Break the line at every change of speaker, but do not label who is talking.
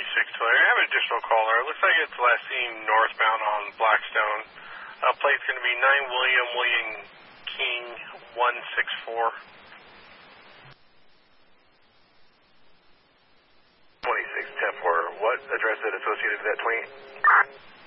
I have an additional caller. It looks like it's last seen northbound on Blackstone. Plate's going to be 9 William King 164.
2610 for what address is associated with that 20?